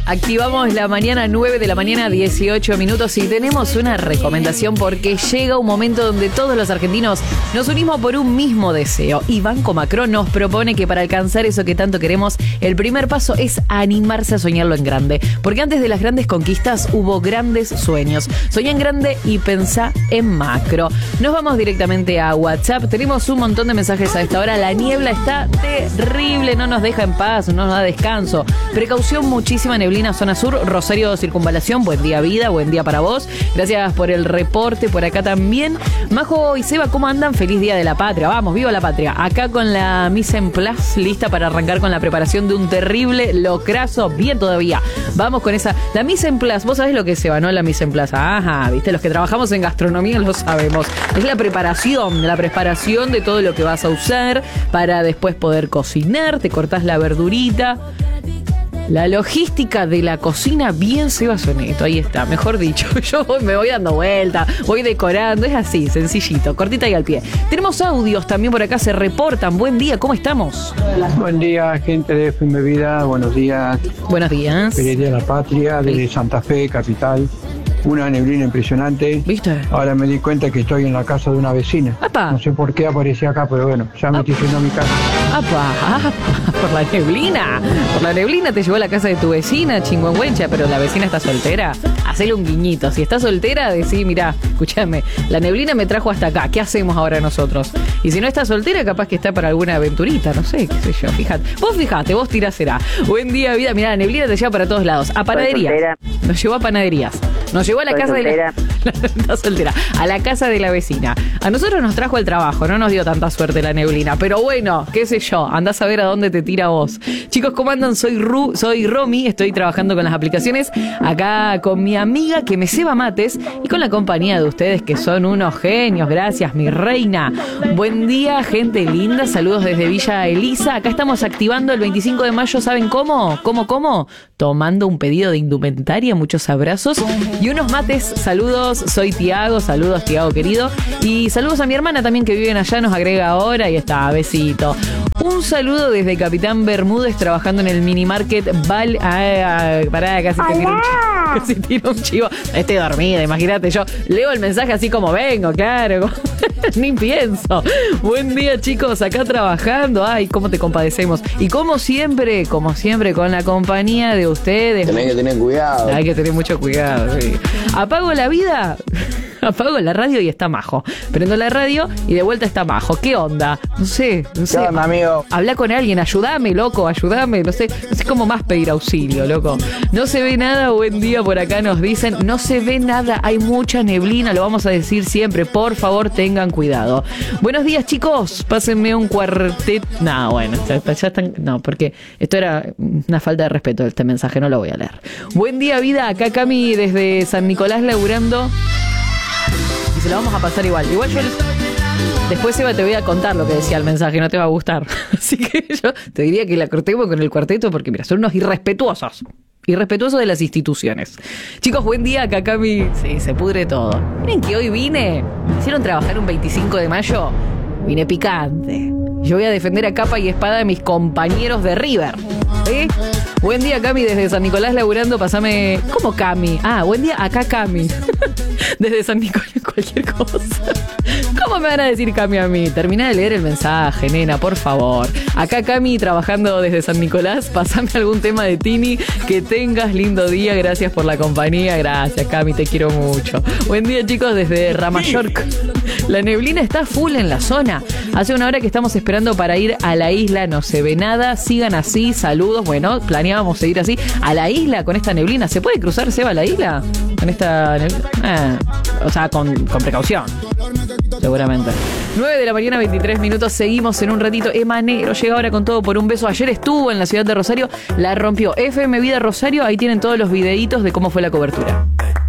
Activamos la mañana 9 de la mañana, 18 minutos y tenemos una recomendación porque llega un momento donde todos los argentinos nos unimos por un mismo deseo. Y Banco Macro nos propone que para alcanzar eso que tanto queremos, el primer paso es animarse a soñarlo en grande. Porque antes de las grandes conquistas hubo grandes sueños. Soñá en grande y pensá en macro. Nos vamos directamente a WhatsApp. Tenemos un montón de mensajes a esta hora. La niebla está terrible, no nos deja en paz, no nos da descanso. Precaución, muchísima neblina, zona sur, Rosario Circunvalación. Buen día, vida, buen día para vos. Gracias por el reporte, por acá también. Majo y Seba, ¿cómo andan? Feliz Día de la Patria. Vamos, viva la patria. Acá con la mise en place, lista para arrancar con la preparación de un terrible locrazo. Bien todavía. Vamos con esa. La mise en place, vos sabés lo que es, Seba, ¿no? La mise en place. Ajá, viste, los que trabajamos en gastronomía lo sabemos. Es la preparación de todo lo que vas a usar para después poder cocinar. Te cortás la verdurita. La logística de la cocina, bien Seba Soneto, ahí está, mejor dicho. Yo me voy dando vuelta, voy decorando, es así, sencillito, cortita y al pie. Tenemos audios también por acá, se reportan. Buen día, ¿cómo estamos? Buen día, gente de FM Vida, buenos días. Buenos días. Feliz Día de la Patria, desde Santa Fe, capital. Una neblina impresionante. ¿Viste? Ahora me di cuenta que estoy en la casa de una vecina. ¡Apa! No sé por qué aparecí acá, pero bueno, ya me estoy yendo a mi casa. ¡Apa! Por la neblina. Por la neblina te llevó a la casa de tu vecina, chingüengüencha, pero la vecina está soltera. Hacele un guiñito. Si está soltera, decí, mirá, escúchame, la neblina me trajo hasta acá. ¿Qué hacemos ahora nosotros? Y si no está soltera, capaz que está para alguna aventurita, no sé, qué sé yo, fíjate, vos tirás será. Buen día, vida, mirá, la neblina te lleva para todos lados. A panaderías. Nos llevó a panaderías. Nos llevó a la casa soltera. Está soltera. A la casa de la vecina. A nosotros nos trajo al trabajo, no nos dio tanta suerte la neblina. Pero bueno, qué sé yo, andás a ver a dónde te tira vos. Chicos, ¿cómo andan? Soy Romy, estoy trabajando con las aplicaciones. Acá con mi amiga que me ceba mates y con la compañía de ustedes que son unos genios. Gracias, mi reina. Buen día, gente linda. Saludos desde Villa Elisa. Acá estamos activando el 25 de mayo. ¿Saben cómo? ¿Cómo? Tomando un pedido de indumentaria. Muchos abrazos y unos mates. Saludos, soy Tiago. Saludos, Tiago querido. Y saludos a mi hermana también que vive allá. Nos agrega ahora y está, besito. Un saludo desde Capitán Bermúdez trabajando en el mini market pará, casi tiro un chivo. Estoy dormida, imagínate, yo leo el mensaje así como vengo, claro. Ni pienso. Buen día, chicos, acá trabajando. Ay, cómo te compadecemos. Y como siempre, con la compañía de ustedes. Tenés que tener cuidado. Hay que tener mucho cuidado, sí. Apago la vida. Apago la radio y está Majo. Prendo la radio y de vuelta está Majo. ¿Qué onda? No sé. ¿Qué onda, amigo? Habla con alguien, ayúdame, loco, ayúdame. No sé cómo más pedir auxilio, loco. No se ve nada, buen día por acá nos dicen. No se ve nada, hay mucha neblina, lo vamos a decir siempre. Por favor, tengan cuidado. Buenos días, chicos. Pásenme un cuarteto. No, bueno, ya están. No, porque esto era una falta de respeto, este mensaje, no lo voy a leer. Buen día, vida. Acá Cami desde San Nicolás laburando. Y se lo vamos a pasar igual. Igual yo después, Eva, te voy a contar lo que decía el mensaje, no te va a gustar. Así que yo te diría que la cortemos con el cuarteto porque, mira, son unos irrespetuosos. Irrespetuosos de las instituciones. Chicos, buen día, acá Cami. Sí, se pudre todo. Miren que hoy me hicieron trabajar un 25 de mayo. Vine picante. Yo voy a defender a capa y espada a mis compañeros de River. ¿Sí? Buen día, Cami, desde San Nicolás laburando, pasame... ¿Cómo Cami? Ah, buen día, acá Cami. Desde San Nicolás, cualquier cosa. ¿Cómo me van a decir Cami a mí? Terminá de leer el mensaje, nena, por favor. Acá Cami, trabajando desde San Nicolás, pasame algún tema de Tini. Que tengas lindo día, gracias por la compañía. Gracias, Cami, te quiero mucho. Buen día, chicos, desde Ramayurk. La neblina está full en la zona. Hace una hora que estamos esperando para ir a la isla, no se ve nada. Sigan así, saludos. Bueno, planeábamos seguir así. A la isla con esta neblina. ¿Se puede cruzar, Seba, a la isla? Con esta neblina. O sea, con precaución. Seguramente. 9 de la mañana, 23 minutos. Seguimos en un ratito. Emanero llega ahora con todo por un beso. Ayer estuvo en la ciudad de Rosario. La rompió. FM Vida Rosario. Ahí tienen todos los videitos de cómo fue la cobertura.